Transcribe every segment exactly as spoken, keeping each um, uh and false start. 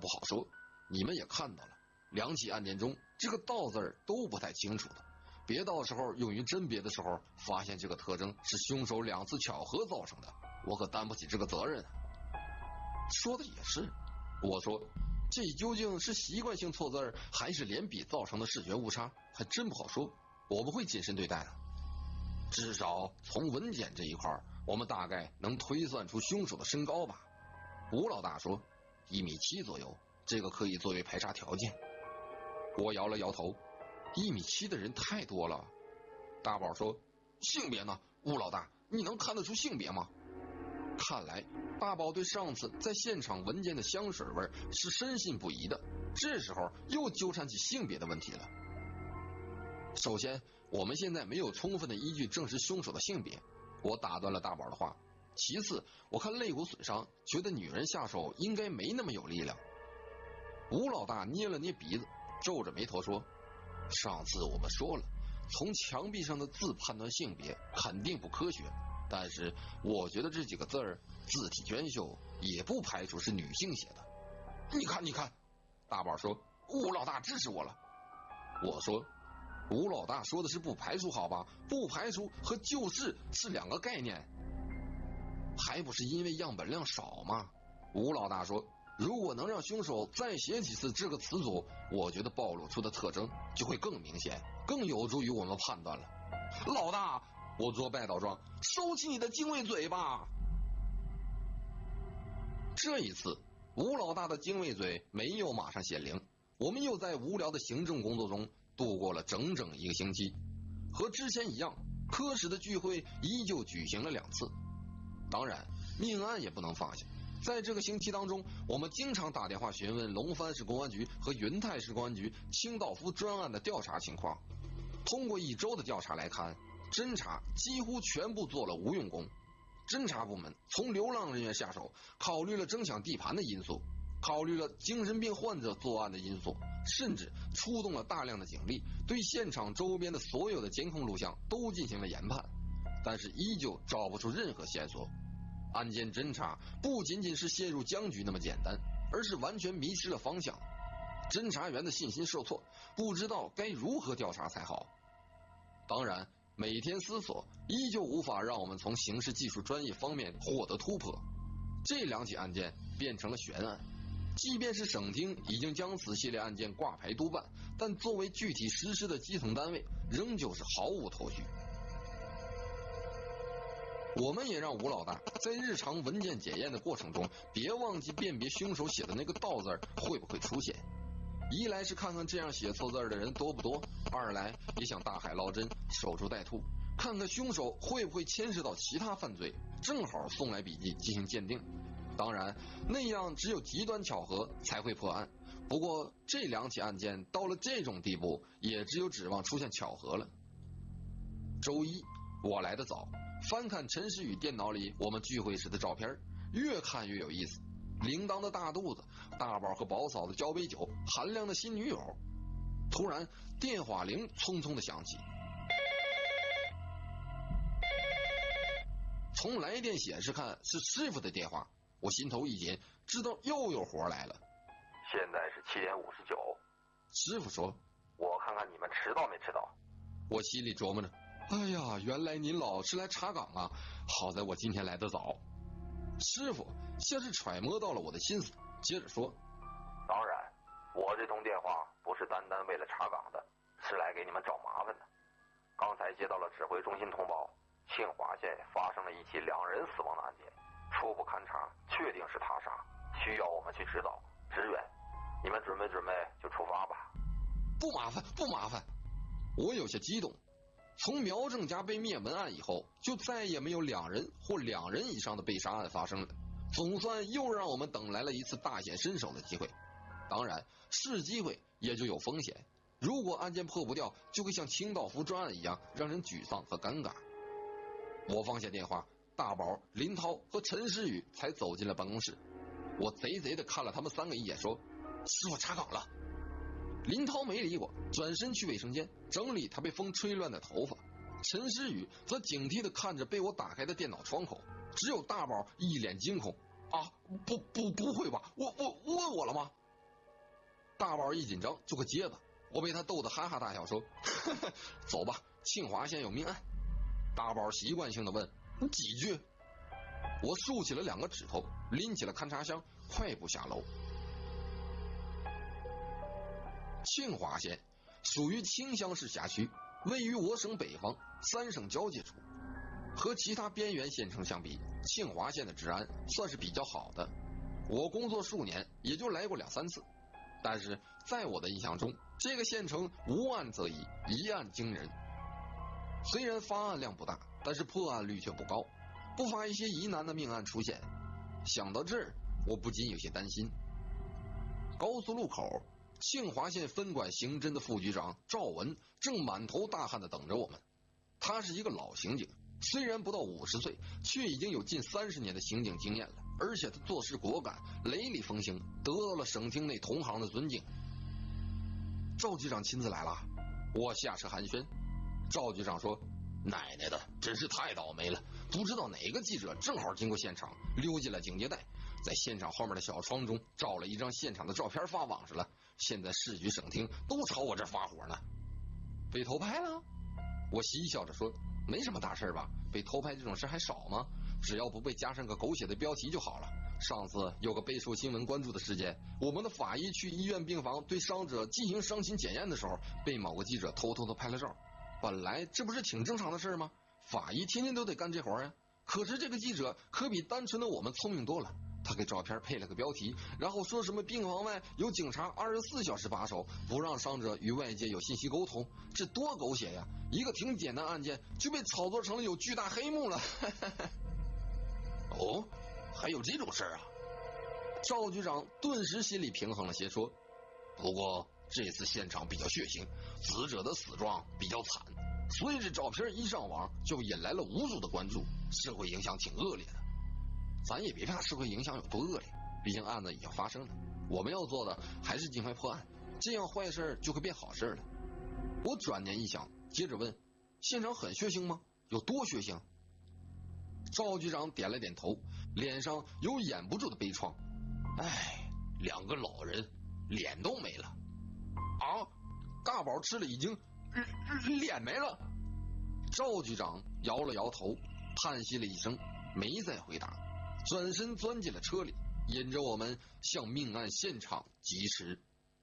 不好说。你们也看到了，两起案件中这个盗字都不太清楚的，别到时候用于甄别的时候发现这个特征是凶手两次巧合造成的，我可担不起这个责任啊。说的也是，我说这究竟是习惯性错字还是连笔造成的视觉误差，还真不好说，我们会谨慎对待的。至少从文检这一块，我们大概能推算出凶手的身高吧。吴老大说一米七左右，这个可以作为排查条件。我摇了摇头，一米七的人太多了。大宝说性别呢？吴老大，你能看得出性别吗？看来大宝对上次在现场闻见的香水味是深信不疑的，这时候又纠缠起性别的问题了。首先，我们现在没有充分的依据证实凶手的性别，我打断了大宝的话。其次，我看肋骨损伤，觉得女人下手应该没那么有力量。吴老大捏了捏鼻子，皱着眉头说，上次我们说了，从墙壁上的字判断性别肯定不科学，但是我觉得这几个字儿字体娟秀，也不排除是女性写的。你看你看，大宝说，吴老大支持我了。我说吴老大说的是不排除好吧，不排除和就是是两个概念，还不是因为样本量少吗？吴老大说，如果能让凶手再写几次这个词组，我觉得暴露出的特征就会更明显，更有助于我们判断了。老大，我做拜倒状，收起你的精卫嘴吧。这一次吴老大的精卫嘴没有马上显灵，我们又在无聊的行政工作中度过了整整一个星期。和之前一样，科室的聚会依旧举行了两次。当然命案也不能放下，在这个星期当中，我们经常打电话询问龙帆市公安局和云泰市公安局清道夫专案的调查情况。通过一周的调查来看，侦查几乎全部做了无用功。侦查部门从流浪人员下手，考虑了争抢地盘的因素，考虑了精神病患者作案的因素，甚至出动了大量的警力，对现场周边的所有的监控录像都进行了研判，但是依旧找不出任何线索。案件侦查不仅仅是陷入僵局那么简单，而是完全迷失了方向。侦查员的信心受挫，不知道该如何调查才好。当然每天思索依旧无法让我们从刑事技术专业方面获得突破。这两起案件变成了悬案，即便是省厅已经将此系列案件挂牌督办，但作为具体实施的基层单位仍旧是毫无头绪。我们也让吴老大在日常文件检验的过程中别忘记辨别凶手写的那个盗字会不会出现，一来是看看这样写错字的人多不多，二来也想大海捞针，守株待兔，看看凶手会不会牵涉到其他犯罪，正好送来笔记进行鉴定。当然那样只有极端巧合才会破案，不过这两起案件到了这种地步，也只有指望出现巧合了。周一我来得早，翻看陈诗雨电脑里我们聚会时的照片，越看越有意思。铃铛的大肚子，大宝和宝嫂的交杯酒，韩亮的新女友。突然电话铃匆匆的响起，从来电显示看是师傅的电话，我心头一紧，知道又有活来了。 现在是七点五十九。 师傅说， 我看看你们迟到没迟到。 我心里琢磨着，哎呀，原来您老是来查岗啊，好在我今天来得早。师傅像是揣摩到了我的心思，接着说， 当然我这通电话不是单单为了查岗的，是来给你们找麻烦的。刚才接到了指挥中心通报，庆华县发生了一起两人死亡的案件，初步勘查确定是他杀，需要我们去指导支援，你们准备准备就出发吧。 不麻烦不麻烦。我有些激动，从苗正家被灭门案以后，就再也没有两人或两人以上的被杀案发生了，总算又让我们等来了一次大显身手的机会。当然是机会也就有风险，如果案件破不掉，就会像清道夫专案一样让人沮丧和尴尬。我放下电话，大宝、林涛和陈诗雨才走进了办公室。我贼贼的看了他们三个一眼，说，师傅查岗了。林涛没理我，转身去卫生间整理他被风吹乱的头发。陈诗雨则警惕地看着被我打开的电脑窗口，只有大宝一脸惊恐，啊，不不不会吧，我我问我了吗？ 大宝一紧张就个结巴，我被他逗得哈哈大笑，说呵呵走吧，庆华县有命案。大宝习惯性的问你几句？我竖起了两个指头，拎起了勘察箱，快步下楼。庆华县属于清乡市辖区，位于我省北方，三省交界处。和其他边缘县城相比，庆华县的治安算是比较好的。我工作数年，也就来过两三次，但是在我的印象中，这个县城无案则已，一案惊人。虽然发案量不大，但是破案率却不高，不乏一些疑难的命案出现。想到这儿，我不禁有些担心。高速路口，庆华县分管刑侦的副局长赵文正满头大汗地等着我们。他是一个老刑警，虽然不到五十岁，却已经有近三十年的刑警经验了，而且他做事果敢，雷厉风行，得到了省厅内同行的尊敬。赵局长亲自来了，我下车寒暄。赵局长说：奶奶的，真是太倒霉了，不知道哪个记者正好经过现场，溜进了警戒带，在现场后面的小窗中照了一张现场的照片发网上了，现在市局省厅都朝我这发火呢。被偷拍了？我嬉笑着说：没什么大事吧，被偷拍这种事还少吗？只要不被加上个狗血的标题就好了。上次有个备受新闻关注的事件，我们的法医去医院病房对伤者进行伤情检验的时候，被某个记者偷偷的拍了照。本来这不是挺正常的事吗？法医天天都得干这活呀。可是这个记者可比单纯的我们聪明多了，他给照片配了个标题，然后说什么病房外有警察二十四小时把守，不让伤者与外界有信息沟通，这多狗血呀！一个挺简单案件就被炒作成了有巨大黑幕了。哦，还有这种事啊？赵局长顿时心里平衡了些，说：不过这次现场比较血腥，死者的死状比较惨，所以这照片一上网就引来了无数的关注，社会影响挺恶劣的。咱也别怕社会影响有多恶劣，毕竟案子已经发生了，我们要做的还是尽快破案，这样坏事就会变好事了。我转念一想，接着问：现场很血腥吗？有多血腥？赵局长点了点头，脸上有掩不住的悲怆。哎，两个老人脸都没了。啊！大宝吃了已经脸没了。赵局长摇了摇头，叹息了一声，没再回答，转身钻进了车里，引着我们向命案现场疾驰。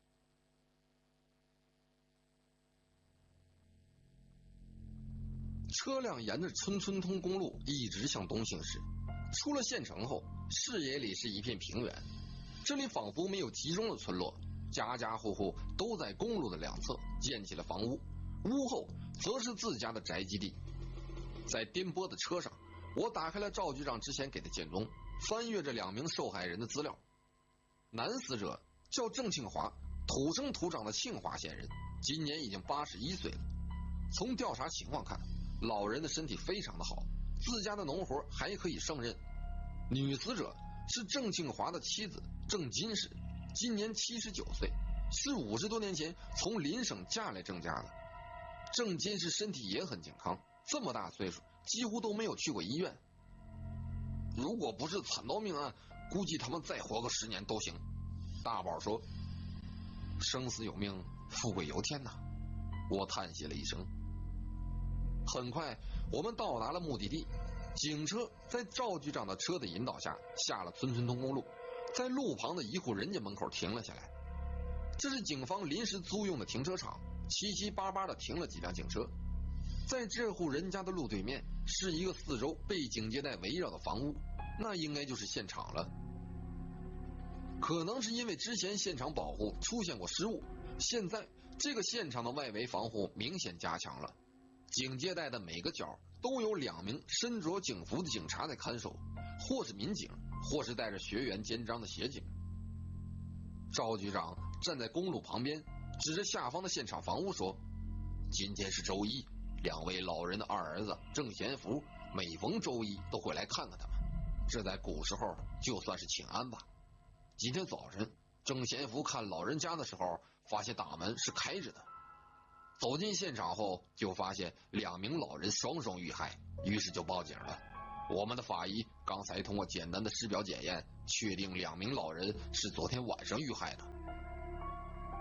车辆沿着村村通公路一直向东行驶，出了县城后，视野里是一片平原，这里仿佛没有集中的村落，家家户户都在公路的两侧建起了房屋，屋后则是自家的宅基地。在颠簸的车上，我打开了赵局长之前给的简中，翻阅着两名受害人的资料。男死者叫郑庆华，土生土长的庆华县人，今年已经八十一岁了。从调查情况看，老人的身体非常的好，自家的农活还可以胜任。女死者是郑庆华的妻子郑金氏，今年七十九岁，是五十多年前从邻省嫁来郑家的。郑金氏身体也很健康，这么大岁数几乎都没有去过医院。如果不是惨遭命案，估计他们再活个十年都行。大宝说：生死有命，富贵由天呐。我叹息了一声。很快我们到达了目的地，警车在赵局长的车的引导下下了村村通公路，在路旁的一户人家门口停了下来。这是警方临时租用的停车场，七七八八的停了几辆警车。在这户人家的路对面是一个四周被警戒带围绕的房屋，那应该就是现场了。可能是因为之前现场保护出现过失误，现在这个现场的外围防护明显加强了，警戒带的每个角都有两名身着警服的警察在看守，或是民警，或是带着学员肩章的协警。赵局长站在公路旁边，指着下方的现场房屋说：今天是周一，两位老人的二儿子郑贤福每逢周一都会来看看他们，这在古时候就算是请安吧。今天早晨郑贤福看老人家的时候，发现大门是开着的，走进现场后就发现两名老人双双遇害，于是就报警了。我们的法医刚才通过简单的尸表检验，确定两名老人是昨天晚上遇害的。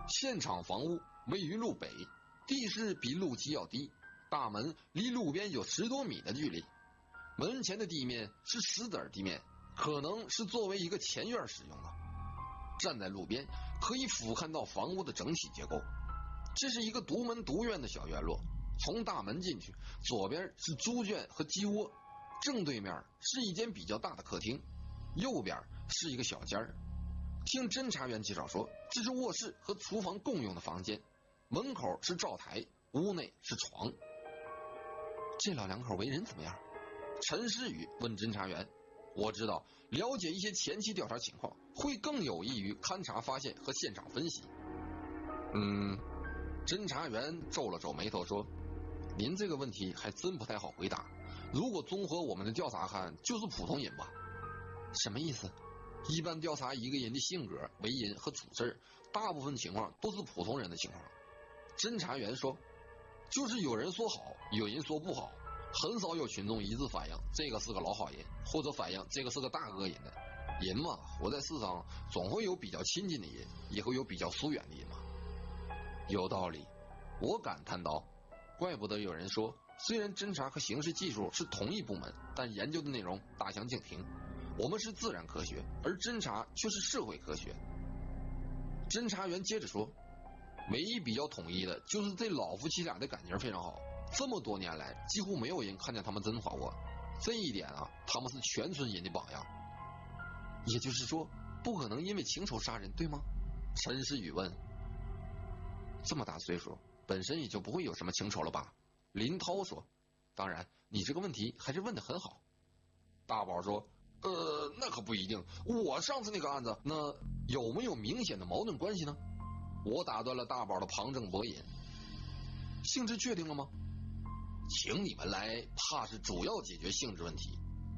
现场房屋位于路北，地势比路基要低，大门离路边有十多米的距离，门前的地面是石子地面，可能是作为一个前院使用的。站在路边可以俯瞰到房屋的整体结构。这是一个独门独院的小院落，从大门进去，左边是猪圈和鸡窝，正对面是一间比较大的客厅，右边是一个小间儿。听侦查员介绍说，这是卧室和厨房共用的房间，门口是灶台，屋内是床。这老两口为人怎么样？陈诗雨问侦查员。我知道，了解一些前期调查情况，会更有益于勘查发现和现场分析。嗯，侦查员皱了皱眉头说，您这个问题还真不太好回答。如果综合我们的调查看，就是普通人吧？什么意思？一般调查一个人的性格、为人和处事，大部分情况都是普通人的情况。侦查员说，就是有人说好，有人说不好，很少有群众一致反映这个是个老好人，或者反映这个是个大恶人的。人嘛，活在世上，总会有比较亲近的人，也会有比较疏远的人嘛。有道理，我感叹道。怪不得有人说，虽然侦查和刑事技术是同一部门，但研究的内容大相径庭。我们是自然科学，而侦查却是社会科学。侦查员接着说，唯一比较统一的就是这老夫妻俩的感情非常好，这么多年来几乎没有人看见他们争吵过，这一点啊，他们是全村人的榜样。也就是说，不可能因为情仇杀人，对吗？陈诗雨问。这么大岁数，本身也就不会有什么情仇了吧？林涛说。当然，你这个问题还是问得很好。大宝说，呃，那可不一定。我上次那个案子，那有没有明显的矛盾关系呢？我打断了大宝的旁征博引。性质确定了吗？请你们来，怕是主要解决性质问题。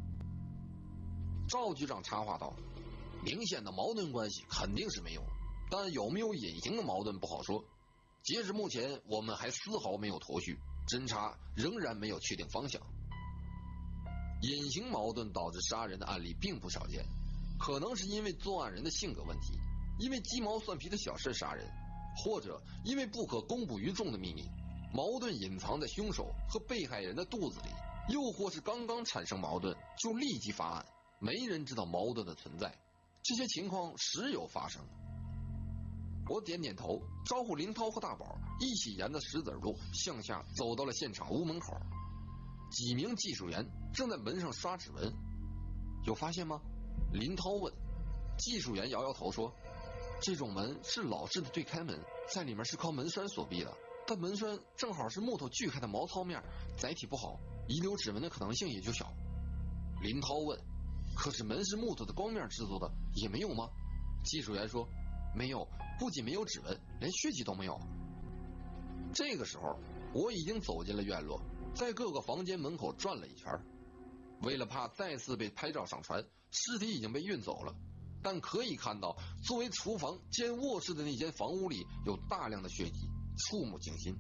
赵局长插话道，明显的矛盾关系肯定是没有，但有没有隐形的矛盾不好说。截至目前，我们还丝毫没有头绪，侦查仍然没有确定方向。隐形矛盾导致杀人的案例并不少见，可能是因为作案人的性格问题，因为鸡毛蒜皮的小事杀人，或者因为不可公布于众的秘密，矛盾隐藏在凶手和被害人的肚子里，又或是刚刚产生矛盾就立即发案，没人知道矛盾的存在。这些情况时有发生。我点点头，招呼林涛和大宝一起沿着石子路向下走到了现场屋门口。几名技术员正在门上刷指纹。有发现吗？林涛问。技术员摇摇头说，这种门是老式的对开门，在里面是靠门栓锁闭的，但门栓正好是木头锯开的毛糙面，载体不好，遗留指纹的可能性也就小。林涛问，可是门是木头的光面制作的，也没有吗？技术员说，没有，不仅没有指纹，连血迹都没有。这个时候我已经走进了院落，在各个房间门口转了一圈。为了怕再次被拍照上传，尸体已经被运走了，但可以看到作为厨房兼卧室的那间房屋里有大量的血迹，触目惊心。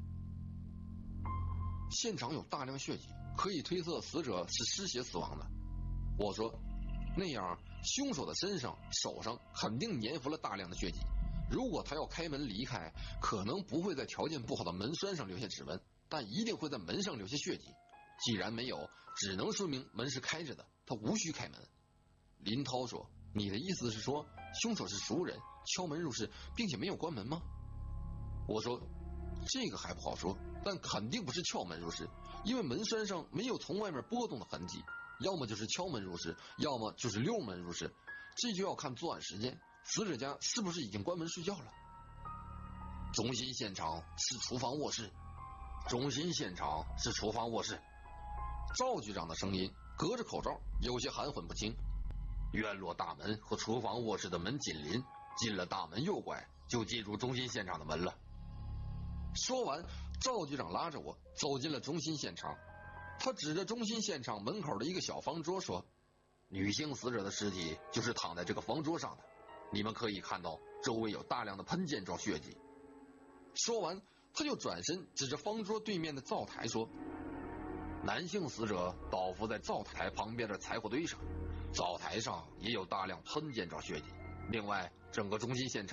现场有大量血迹，可以推测死者是失血死亡的。我说，那样凶手的身上手上肯定粘附了大量的血迹，如果他要开门离开，可能不会在条件不好的门栓上留下指纹，但一定会在门上留下血迹。既然没有，只能说明门是开着的，他无需开门。林涛说，你的意思是说凶手是熟人，敲门入室并且没有关门吗？我说，这个还不好说，但肯定不是撬门入室，因为门栓上没有从外面拨动的痕迹，要么就是敲门入室，要么就是溜门入室，这就要看作案时间，死者家是不是已经关门睡觉了。中心现场是厨房卧室，中心现场是厨房卧室。赵局长的声音隔着口罩有些含混不清。院落大门和厨房卧室的门紧邻，进了大门右拐就进入中心现场的门了。说完，赵局长拉着我走进了中心现场，他指着中心现场门口的一个小方桌说，女性死者的尸体就是躺在这个方桌上的，你们可以看到周围有大量的喷溅状血迹。说完，他就转身指着方桌对面的灶台说，男性死者倒伏在灶台旁边的柴火堆上，灶台上也有大量喷溅状血迹。另外，整个中心现场